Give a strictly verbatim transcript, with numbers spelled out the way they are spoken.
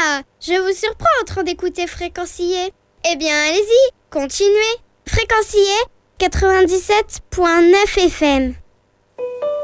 Ah, je vous surprends en train d'écouter Fréquencier. Eh bien, allez-y, continuez. Fréquencier quatre-vingt-dix-sept point neuf F M.